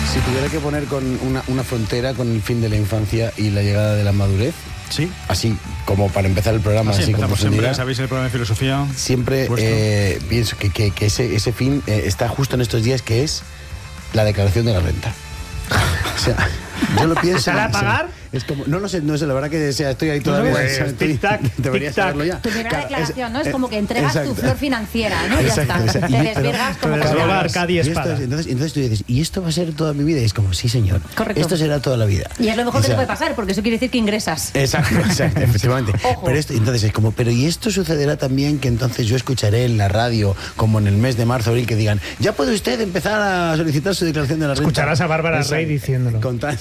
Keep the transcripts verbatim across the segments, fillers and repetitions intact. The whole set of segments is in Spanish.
Si tuviera que poner con una, una frontera con el fin de la infancia y la llegada de la madurez, sí, así como para empezar el programa, así, así como siempre, sabéis el programa de filosofía. Siempre eh, pienso que, que, que ese, ese fin eh, está justo en estos días, que es la declaración de la renta. O sea, yo lo pienso. ¿Sale a pagar? Es como, no lo sé, no sé, la verdad que o sea, estoy ahí todavía. Pues, o sea, estoy, tic-tac, debería tic-tac. saberlo ya. Tu primera Claro, declaración, es, ¿no? Es eh, como que entregas exacto. tu flor financiera, ¿no? Exacto, ya está. exacto. Te Y- desvirgas pero- como pero- con robar ganas. cada Y esto espada. es- entonces, entonces tú dices, ¿y esto va a ser toda mi vida? Y es como, sí, señor. Correcto. Esto será toda la vida. Y es lo mejor O que te sea, puede pasar, porque eso quiere decir que ingresas. Exacto, exacto, efectivamente. Ojo. Pero esto, entonces es como, pero ¿y esto sucederá también que entonces yo escucharé en la radio, como en el mes de marzo, abril, que digan, ya puede usted empezar a solicitar su declaración de la renta? Escucharás a Bárbara Exacto. Rey diciéndolo. Contar-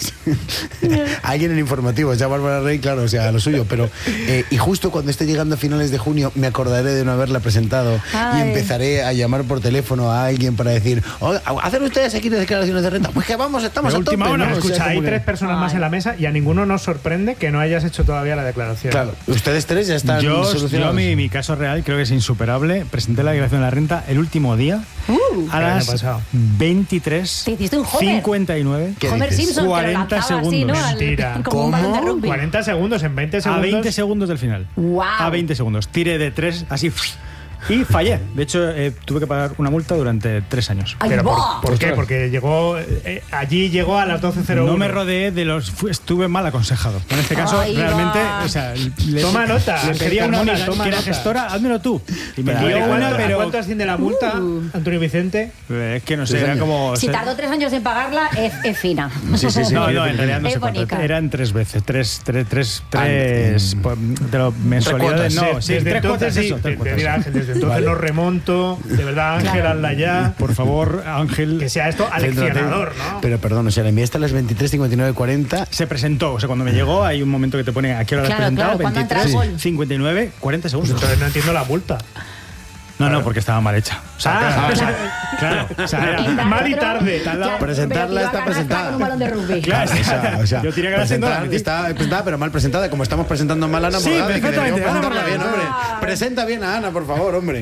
Alguien en informativo, ya Bárbara Rey, claro, o sea, lo suyo, pero eh, y justo cuando esté llegando a finales de junio me acordaré de no haberla presentado. Ay. Y empezaré a llamar por teléfono a alguien para decir, "Oiga, ¿hacen ustedes aquí declaraciones de renta? Pues que vamos, estamos De a última tope, hora, ¿no? O sea, escucha, hay como que- tres personas más Ay. en la mesa y a ninguno nos sorprende que no hayas hecho todavía la declaración. Claro, ustedes tres ya están Yo, yo solucionados. mi, mi caso real creo que es insuperable. Presenté la declaración de la renta el último día Uh, a El año las pasado. veintitrés Te hiciste un Homer. cincuenta y nueve. ¿Qué Homer dices? Simpson, que lo cuarenta lanzaba así, ¿no? segundos. Al- Mentira. como un balón de ¿Cómo? rugby. cuarenta segundos, en veinte A segundos. veinte segundos del final. Guau. A veinte segundos. Tiré de tres, así. Y fallé. De hecho, eh, tuve que pagar una multa durante tres años. Ay, ¿Pero por, va. por qué? Porque llegó eh, allí llegó a las doce cero uno. No me rodeé de los. fu- Estuve mal aconsejado. En este caso, Ahí realmente. va. O sea, le- Toma nota, Le pedí a una Carmona, amiga toma que era nota. gestora, házmelo tú. Y me Pero, dio a ver, una, ¿Cuánto, pero. ¿Cuánto asciende la multa, Uh. Antonio Vicente? Eh, Es que no sé, Tres era años. como. Si se- tardó tres años en pagarla, es, es fina. Sí, sí, sí. No, no, en realidad no Es sé cuánto. bonita. Eran tres veces. Tres, tres, tres, tres. Ah, pues, de los mensualidades. cuotas, No, sí, desde tres entonces, cuotas, sí, eso, te, tres te cuotas. dirá Ángel, desde entonces Vale. no remonto. De verdad, Ángel, Claro. hazla ya. Por favor, Ángel. Que sea esto aleccionador, ¿no? Pero perdón, o sea, la enviaste a las veintitrés cincuenta y nueve cuarenta. Se presentó, o sea, cuando me llegó hay un momento que te pone a qué hora lo has Claro, presentado, claro, ¿cuándo entra el veintitrés, gol? cincuenta y nueve, cuarenta segundos. Entonces no entiendo la multa. No, no, porque estaba mal hecha. O sea, Ah, claro, o o sea, sea, claro, o sea, era- Entra mal y otro, tarde. ya, Presentarla pero que iba a está ganar presentada. con un balón de rugby. Claro, O sea, o sea, yo tenía que hacer presentar- nada. está presentada, pero mal presentada, como estamos presentando mal a Ana Sí, Morgade, que perfectamente, deberíamos Ana presentarla bien, Morgade. hombre. Presenta bien a Ana, por favor, hombre.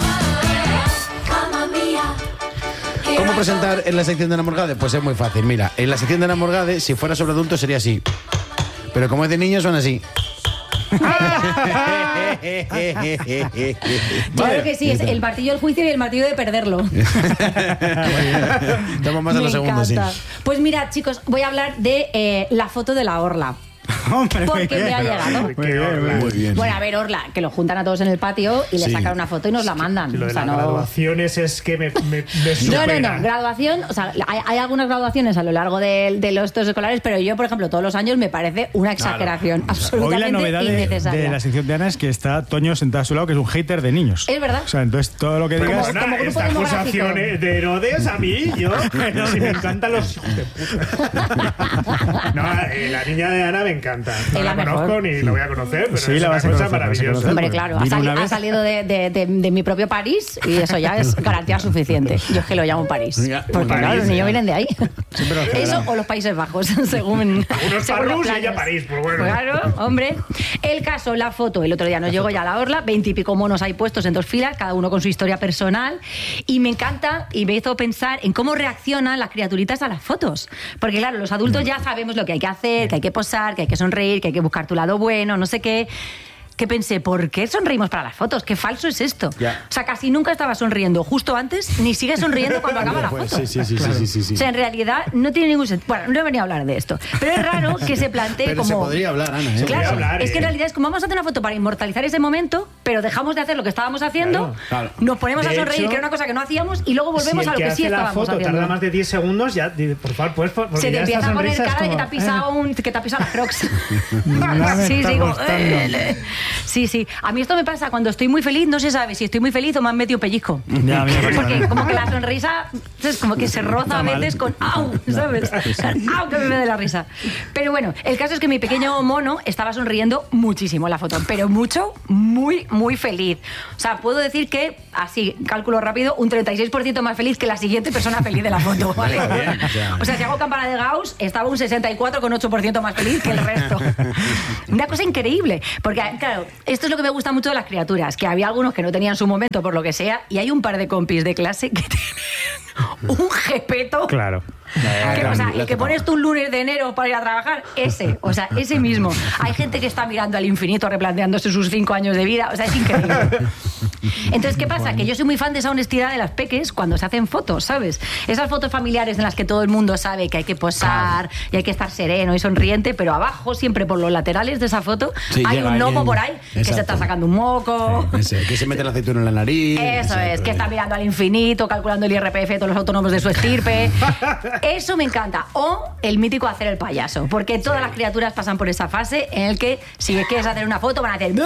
¿Cómo presentar en la sección de Ana Morgade? Pues es muy fácil. Mira, en la sección de Ana Morgade, si fuera sobre adultos sería así. Pero como es de niños, son así. Claro que sí, es el martillo del juicio y el martillo de perderlo. Estamos más a Me los segundos, sí. encanta. Pues mirad, chicos, voy a hablar de eh, la foto de la orla. Hombre, Porque muy bien. me ha llegado. Muy bien, muy bien. Muy bien. Bueno, a ver, Orla, que lo juntan a todos en el patio y le Sí. sacan una foto y nos la mandan. Si lo de O sea, las no... graduaciones es que me, me, me No, no, supera. no, graduación, o sea, hay, hay algunas graduaciones a lo largo de, de los estos escolares, pero yo, por ejemplo, todos los años me parece una exageración Hoy absolutamente la novedad de, innecesaria. de la sección de Ana es que está Toño sentado a su lado, que es un hater de niños. Es verdad. O sea, entonces todo lo que Pero digas. bueno, como grupo esta demográfico. acusación de Herodes a mí, yo. Si me encantan los hijos de puta. No, eh, la niña de Ana me encanta. No Es la, la conozco mejor. ni la voy a conocer, pero Sí, es la una vas a cosa conocer, la vas a maravillosa. conocer. Hombre, claro, ha, Vino sali- una ha vez. salido de, de- de- de mi propio París y eso ya es garantía suficiente. Yo es que lo llamo París. Mira, Porque París, claro, los niños ya. vienen de ahí. pero Eso o los Países Bajos, según. Unos según los Parrus y ella planes. París, pues bueno. Claro, hombre. El caso, la foto, el otro día nos llegó ya a la orla, veintipico monos ahí puestos en dos filas, cada uno con su historia personal. Y me encanta y me hizo pensar en cómo reaccionan las criaturitas a las fotos. Porque claro, los adultos ya sabemos lo que hay que hacer, que hay que posar, que hay que sonreír, que hay que buscar tu lado bueno, no sé qué. Que pensé, ¿por qué sonreímos para las fotos? Qué falso es esto. Ya. O sea, casi nunca estaba sonriendo justo antes, ni sigue sonriendo cuando acaba la Pues foto. sí, sí, sí, sí, sí, sí, sí. O sea, en realidad no tiene ningún sentido. Bueno, no he venido a hablar de esto. Pero es raro que se plantee Pero como. se podría hablar, Ana, ¿eh? Se Claro, podría hablar, es que en ¿eh? realidad es como vamos a hacer una foto para inmortalizar ese momento, pero dejamos de hacer lo que estábamos haciendo, Claro, claro. nos ponemos a De sonreír, hecho, que era una cosa que no hacíamos, y luego Si volvemos el a lo que que, hace sí la estábamos foto haciendo. tarda más de diez segundos, ya, di- por favor, puedes. Porque Se te ya esta empieza a poner sonrisa es cara de que te como, ha pisado eh, un, que te ha pisado las crocs. Nada me sí, está sí, como, gustando. eh, sí, sí. A mí esto me pasa cuando estoy muy feliz, no se sabe si estoy muy feliz o me han metido pellizco. Ya, a mí me pasa Porque también. como que la sonrisa es como que se roza a veces con ¡au! ¿Sabes? ¡Au! Que me de la risa. Pero bueno, el caso es que mi pequeño mono estaba sonriendo muchísimo en la foto, pero mucho, muy, muy feliz. O sea, puedo decir que así, cálculo rápido, un treinta y seis por ciento más feliz que la siguiente persona feliz de la foto, ¿vale? Bien, o sea. O sea, si hago campana de Gauss, estaba un sesenta y cuatro coma ocho por ciento más feliz que el resto. Una cosa increíble, porque, claro, esto es lo que me gusta mucho de las criaturas, que había algunos que no tenían su momento por lo que sea, y hay un par de compis de clase que tienen un jepeto. Claro. Que, o sea, el que pones tú un lunes de enero para ir a trabajar, ese, o sea, ese mismo. Hay gente que está mirando al infinito, replanteándose sus cinco años de vida, o sea, es increíble. Entonces, ¿qué pasa? Que yo soy muy fan de esa honestidad de las peques cuando se hacen fotos, ¿sabes? Esas fotos familiares en las que todo el mundo sabe que hay que posar y hay que estar sereno y sonriente, pero abajo, siempre por los laterales de esa foto, Sí, hay llega un gnomo alguien. por ahí que se Exacto. está sacando un moco. Ese, que se mete el aceituna en la nariz. Eso es, que está mirando al infinito, calculando el I R P F de todos los autónomos de su estirpe. Eso me encanta. O el mítico hacer el payaso, porque todas las criaturas pasan por esa fase en el que si quieres hacer una foto van a hacer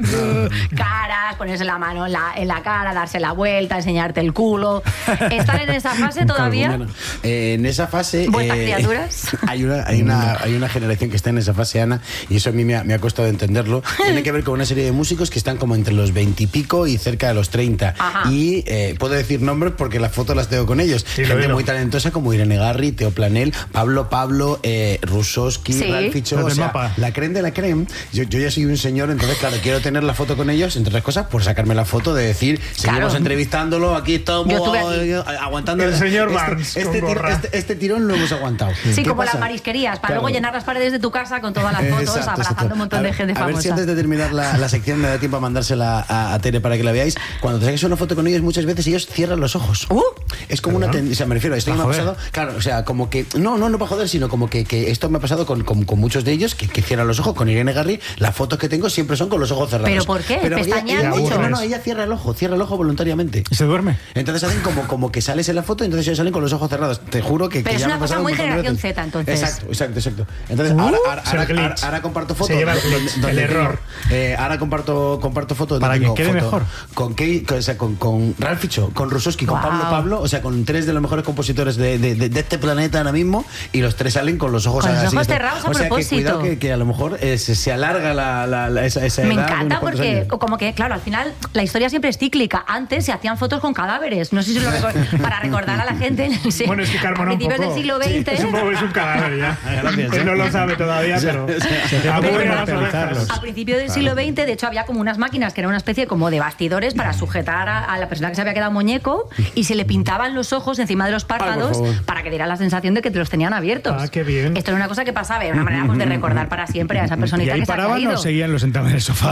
caras, ponerse la mano en la, en la cara, darse la vuelta, enseñarte el culo. ¿Están en esa fase todavía? Bueno, eh, en esa fase... ¿Vuestras eh, criaturas? Hay una, hay, una, hay una generación que está en esa fase, Ana, y eso a mí me ha, me ha costado entenderlo. Tiene que ver con una serie de músicos que están como entre los veinte y pico y cerca de los treinta. Ajá. Y eh, puedo decir nombres porque las fotos las tengo con ellos. Sí, lo Gente digo. muy talentosa como Irene Garri, Teo Planel, Pablo Pablo, eh, Rusowski, Sí. Ralficho, Los o del sea, mapa. la creme de la creme. Yo, yo ya soy un señor, entonces claro, quiero tener la foto con ellos, entre otras cosas, por sacarme la foto de decir, seguimos Claro. entrevistándolo, aquí estamos Yo estuve aquí. eh, aguantando El señor este, Barnes con este, tir- gorra. este- este tirón lo hemos aguantado. Sí, ¿Qué como pasa? las marisquerías, para Claro. luego llenar las paredes de tu casa con todas las fotos, Exacto, abrazando exacto. un montón A de ver- gente A ver famosa. si antes de terminar la, la sección me da tiempo a mandársela a, a Tere para que la veáis. Cuando te saques una foto con ellos, muchas veces ellos cierran los ojos. Uh. Es como una tendencia, o sea, me refiero, esto Pa' me ha joder. pasado, claro, o sea, como que, no, no, no para joder, sino como que, que esto me ha pasado con, con, con muchos de ellos que, que cierran los ojos. Con Irene Garri, las fotos que tengo siempre son con los ojos cerrados. ¿Pero por qué? ella- ¿Pestañean ella- mucho? No, no, ella cierra el ojo, cierra el ojo voluntariamente. ¿Y se duerme? Entonces hacen como, como que sales en la foto y entonces ellos salen con los ojos cerrados. Te juro que, Pero que es ya una me ha cosa pasado muy un montón de generación veces. Z, entonces. Exacto, exacto, exacto. Entonces, Uh, ahora, ahora, es el ahora, glitch. ahora comparto Se fotos. lleva el donde- glitch, donde el tengo- error. eh, ahora comparto, comparto fotos. Para donde que tengo quede foto mejor. Con, Kei- con, o sea, con, con Ralph Ficho, con Rusowski, con Wow. Pablo Pablo, o sea, con tres de los mejores compositores de, de, de, de este planeta ahora mismo, y los tres salen con los ojos Con los así. ojos que- cerrados a O sea, que propósito. cuidado que, que a lo mejor eh, se, se alarga la, la, la- esa, esa Me edad encanta unos cuantos porque, años. como que, claro, al final la historia siempre es cíclica. Antes se hacían fotos con cadáveres. No sé si lo recor- para recordar a la gente. Sí, Bueno, es que a Carmona un principios poco. del siglo veinte. Es un, poco- es un cadáver ya. Gracias, Él ¿eh? no lo sabe todavía, pero. hacía Ah, poco bueno, para las actualizarlos. orejas. A principios del siglo veinte, de hecho, había como unas máquinas que eran una especie como de bastidores para sujetar a, a la persona que se había quedado muñeco y se le pintaban los ojos encima de los párpados favor. para que diera la sensación de que te los tenían abiertos. Ah, qué bien. Esto era una cosa que pasaba, era una manera pues, de recordar para siempre a esa personita ¿Y ahí que se ha paraban caído. o seguían los sentados en el sofá?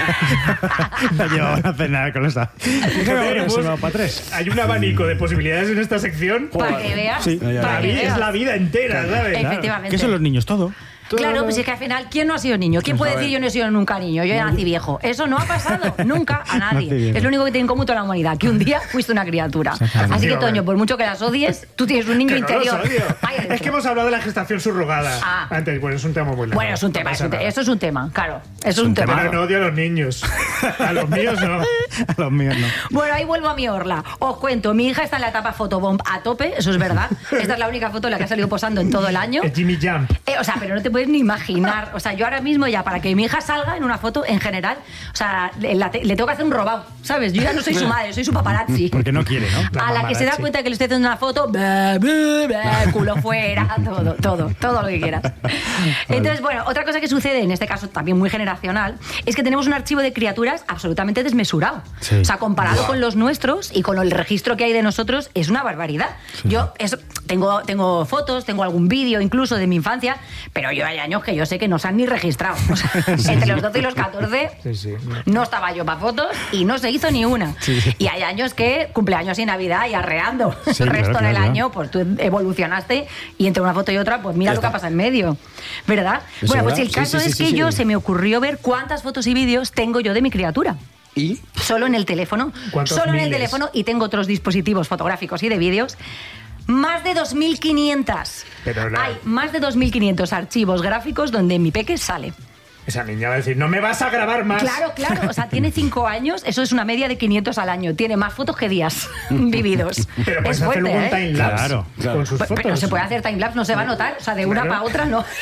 La llevaban a cenar con esa. Tenemos- Se me va para tres. Hay un abanico de posibilidades en esta sección. Para que veas. Sí. para La que vida- veas. es la vida entera, ¿sabes? Efectivamente. ¿Qué son los niños? Todo. Claro, pues es que al final, ¿quién no ha sido niño? ¿Quién puede decir yo no he sido nunca niño? Yo ya nací viejo. Eso no ha pasado nunca a Nací nadie. viejo. Es lo único que tiene en común toda la humanidad, que un día fuiste una criatura. Así que, Toño, por mucho que las odies, tú tienes un niño Que no los interior. odio. Ahí adentro. Es que hemos hablado de la gestación subrogada Ah. antes. Bueno, es un tema muy largo. Bueno, es un No tema, es pasa un te- nada. eso es un tema, claro. Eso es un tema. Pero no odio a los niños. A los míos no. A los míos no. Bueno, ahí vuelvo a mi orla. Os cuento, mi hija está en la etapa fotobomb a tope, eso es verdad. Esta es la única foto en la que ha salido posando en todo el año. Es Jimmy Jump. Eh, o sea, pero no te puedes ni imaginar. O sea, yo ahora mismo ya, para que mi hija salga en una foto, en general, o sea, le, la te- le tengo que hacer un robado, ¿sabes? Yo ya no soy su madre, soy su paparazzi. Porque no quiere, ¿no? La A la que se da mamarazzi. cuenta que le estoy haciendo una foto, bah, bah, bah, culo fuera, todo, todo, todo lo que quieras. Entonces, bueno, otra cosa que sucede, en este caso también muy generacional, es que tenemos un archivo de criaturas absolutamente desmesurado. Sí. O sea, comparado con los nuestros y con el registro que hay de nosotros, es una barbaridad. Yo eso, tengo, tengo fotos, tengo algún vídeo incluso de mi infancia, pero yo hay años que yo sé que no se han ni registrado. O sea, entre los doce y los catorce Sí, sí. no estaba yo para fotos y no se hizo ni una. Y hay años que cumpleaños y Navidad y arreando. Sí, el resto claro, del claro. año, pues tú evolucionaste y entre una foto y otra, pues mira Ya lo que está. pasa en medio. ¿Verdad? ¿Es Bueno, pues verdad? el Sí, caso sí, sí, es sí, que sí. yo se me ocurrió ver cuántas fotos y vídeos tengo yo de mi criatura. Y Solo en el teléfono. ¿Cuántos Solo en el miles? teléfono y tengo otros dispositivos fotográficos y de vídeos. Más de dos mil quinientos. Pero la- Hay más de dos mil quinientos archivos gráficos donde mi peque sale. Esa niña va a decir, no me vas a grabar más. Claro, claro. O sea, tiene cinco años, eso es una media de quinientos al año. Tiene más fotos que días vividos. Pero puedes es hacer fuerte, un ¿eh? timelapse Claro, claro. con sus Pero, fotos. pero se puede hacer timelapse, no se va a notar. O sea, de una Claro. para otra no.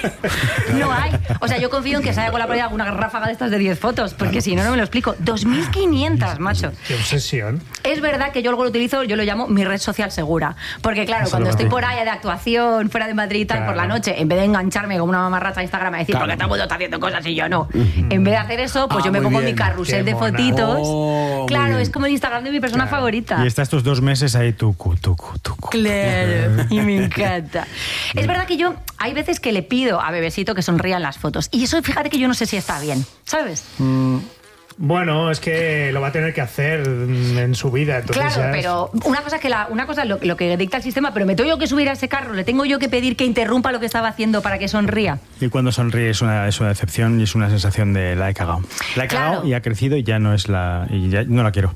No hay. O sea, yo confío en que se haya colado por ahí alguna ráfaga de estas de diez fotos, porque si no, no me lo explico. dos mil quinientas, macho. Qué obsesión. Es verdad que yo luego lo utilizo, yo lo llamo mi red social segura. Porque claro, Eso cuando lo estoy digo. por ahí de actuación, fuera de Madrid y tal, Claro. por la noche, en vez de engancharme como una mamarracha a Instagram a decir, Claro. porque todo el mundo está haciendo cosas y yo no. En vez de hacer eso, pues Ah, yo me muy pongo bien. mi carrusel Qué de mona. fotitos. Oh, muy claro, bien. es como el Instagram de mi persona Claro. favorita. Y está estos dos meses ahí tucu, tucu, tucu. Claro, y me encanta. Es verdad que yo hay veces que le pido a Bebesito que sonría en las fotos. Y eso, fíjate que yo no sé si está bien, ¿sabes? Bueno, es que lo va a tener que hacer en su vida. Entonces Claro, ya es- pero una cosa es que la, una cosa es lo, lo que dicta el sistema, pero me tengo yo que subir a ese carro, le tengo yo que pedir que interrumpa lo que estaba haciendo para que sonría. Y cuando sonríe es una, es una decepción y es una sensación de la he cagado. La he Claro. cagado y ha crecido y ya no es la. Y ya no la quiero.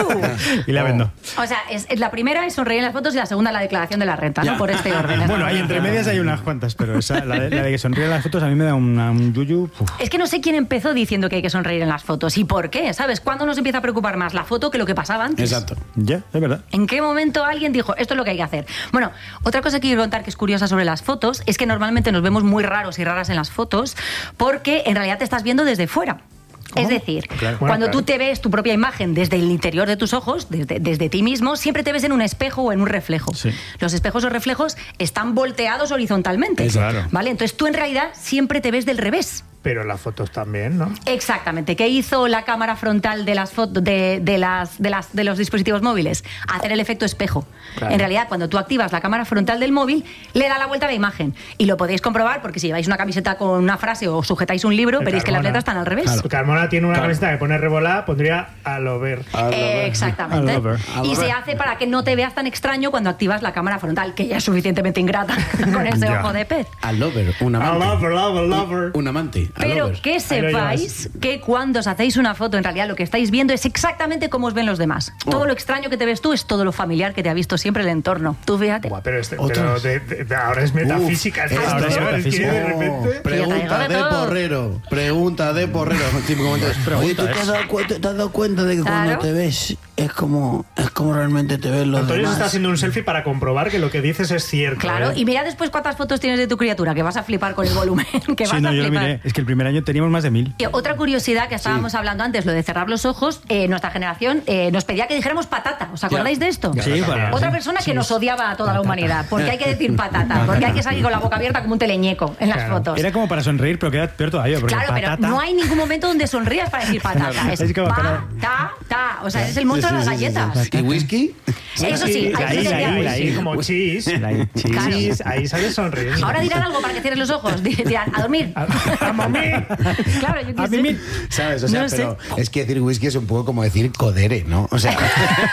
y la vendo. O sea, es, es la primera es sonreír en las fotos y la segunda la declaración de la renta, ¿no? Ya. Por este orden. Bueno, ahí entre medias hay unas cuantas, pero esa, la, de, la de que sonríe en las fotos a mí me da una- un yuyu. uf. Es que no sé quién empezó diciendo que hay que sonreír en las fotos y por qué, ¿sabes? ¿Cuándo nos empieza a preocupar más la foto que lo que pasaba antes? Exacto. Ya, es verdad. ¿En qué momento alguien dijo, esto es lo que hay que hacer? Bueno, otra cosa que quiero contar que es curiosa sobre las fotos es que normalmente nos vemos muy raros y raras en las fotos porque en realidad te estás viendo desde fuera. Es decir, Claro. Bueno, cuando claro. tú te ves tu propia imagen desde el interior de tus ojos, desde, desde ti mismo, siempre te ves en un espejo o en un reflejo. Sí. Los espejos o reflejos están volteados horizontalmente. Exacto. ¿Vale? Entonces tú en realidad siempre te ves del revés. Pero las fotos también, ¿no? Exactamente. ¿Qué hizo la cámara frontal de las fotos de, de las de las de los dispositivos móviles? Hacer el efecto espejo. Claro. En realidad, cuando tú activas la cámara frontal del móvil, le da la vuelta a la imagen. Y lo podéis comprobar porque si lleváis una camiseta con una frase o sujetáis un libro, El veréis que las Carmona. letras están al revés. Su Carmona tiene una Claro. camiseta que pone revolada, pondría a lo ver. A lo Eh, ver. exactamente. A lover. A Y se lover. hace para que no te veas tan extraño cuando activas la cámara frontal, que ya es suficientemente ingrata con ese Ya. ojo de pez. A lover, un A amante. lover, lover, lover. Un amante. a Pero lover. que Ahí lo sepáis que cuando os hacéis una foto, en realidad lo que estáis viendo es exactamente cómo os ven los demás. Todo Oh. lo extraño que te ves tú es todo lo familiar que te ha visto siempre el entorno. Tú fíjate. Buah, pero, este, Otros. pero de- de- de- ahora es metafísica. Uf, esta esto- ahora es señora, es que metafísica. de repente... Pregunta Que yo de traigo de todo. porrero. Pregunta de porrero. Típico momento de, Oye, ¿tú te has, dado cuenta, te has dado cuenta de que Claro. cuando te ves es como, es como realmente te ves los Antonio se demás? está haciendo un selfie para comprobar que lo que dices es cierto. Claro, ¿eh? y mira después cuántas fotos tienes de tu criatura, que vas a flipar con el volumen. Que vas Sí, no, a yo lo flipar. miré. Es que el primer año teníamos más de mil. Y otra curiosidad que estábamos hablando antes, lo de cerrar los ojos, eh, nuestra generación eh, nos pedía que dijéramos patata. ¿Os acordáis de esto? Sí, bueno, Otra sí. persona que nos odiaba a toda la humanidad. Porque hay que decir patata. Porque hay que salir con la boca abierta como un teleñeco en las Claro. fotos. Era como para sonreír, pero queda peor todavía. Porque Claro, pero patata. no hay ningún momento donde sonrías para decir patata. Es Es como pa, para- ta, ta. O sea, eres el monstruo de las Sí, sí, sí, galletas. sí. ¿Y whisky? Eso sí, la ahí I, sí la sería I, whisky. la I. Sí, como cheese. La I, cheese. Claro. Cheese, ahí sale sonriendo. Ahora dirán algo para que cierres los ojos. Dirán, a dormir. A mí. Claro, yo qué A sé. mimir. ¿Sabes? O sea, No sé. pero es que decir whisky es un poco como decir codere, ¿no? O sea,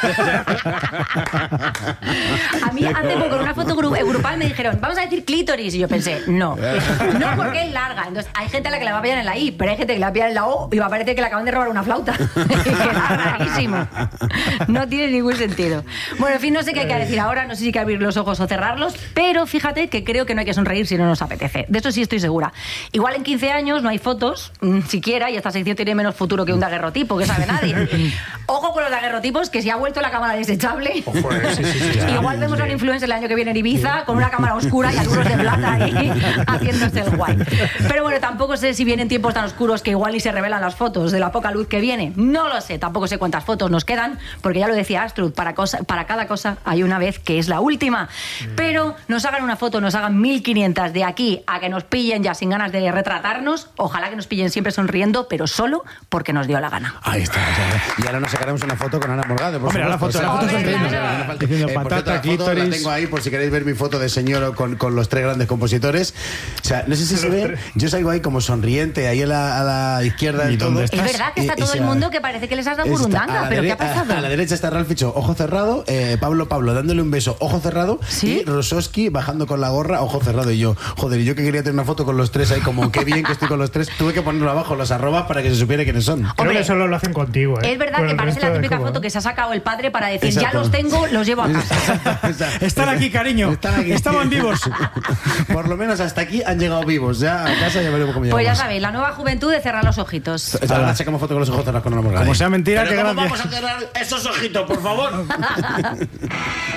A mí hace poco en una foto gru- eh, grupal me dijeron, vamos a decir clítoris. Y yo pensé, no. No porque es larga. Entonces hay gente a la que le va a pillar en la I, pero hay gente que le va a pillar en la O y va a parecer que le acaban de robar una flauta. Que está rarísimo. No tiene ningún sentido. Bueno, en fin, no sé qué hay que decir ahora, no sé si hay que abrir los ojos o cerrarlos, pero fíjate que creo que no hay que sonreír si no nos apetece. De eso sí estoy segura. Igual en quince años no hay fotos, mm, siquiera, y esta sección tiene menos futuro que un daguerrotipo, que sabe nadie. Ojo con los daguerrotipos, que si ha vuelto la cámara desechable. Ojo, eh, sí, sí, sí, sí. Igual vemos a un influencer el año que viene en Ibiza con una cámara oscura y algunos de plata ahí haciéndose el guay. Pero bueno, tampoco sé si vienen tiempos tan oscuros que igual ni se revelan las fotos de la poca luz que viene. No lo sé, tampoco sé cuántas fotos nos quedan, porque ya lo decía Astrud, para, cosa, para cada cosa hay una vez que es la última. Pero nos hagan una foto, nos hagan mil quinientas de aquí a que nos pillen ya sin ganas de retratarnos. Ojalá que nos pillen siempre sonriendo, pero solo porque nos dio la gana. ahí está. o sea, y ahora nos sacaremos una foto con Ana Morgade. Por Hombre, la supuesto. foto, la foto Sí, sonriendo. sí, sí, no falta. Diciendo Eh, por patata, cierto, la foto la clítoris. tengo ahí por si queréis ver mi foto de señor con, con los tres grandes compositores. O sea, no sé si se Los ve. tres. Yo salgo ahí como sonriente, ahí a la, a la izquierda ¿Y del todo. dónde Es estás? verdad que está Y- y todo se el va- mundo que parece que les has dado Está a burundanga, la pero ¿qué ha dere- a- cerrado. A la derecha está Ralph Ficho, ojo cerrado, eh, Pablo Pablo dándole un beso, ojo cerrado, ¿Sí? y Rosowski bajando con la gorra, ojo cerrado. Y yo, joder, y yo que quería tener una foto con los tres ahí, como qué bien que estoy con los tres, tuve que ponerlo abajo, los arrobas, para que se supiera quiénes son. Creo Hombre, que solo lo hacen contigo, ¿eh? Es verdad Con que el parece resto la es típica como- foto que se ha sacado el padre para decir, Exacto. ya los tengo, los llevo a casa. Están aquí, cariño. Están aquí. Estaban vivos. Por lo menos hasta aquí han llegado vivos. Ya a casa ya veremos cómo llegamos. Pues ya sabéis, la nueva juventud de cerrar los ojitos. Ahora sacamos foto con los ojos cerrados con una morgada. Como sea mentira, Pero que ¿cómo gracias. vamos a cerrar esos ojitos, por favor?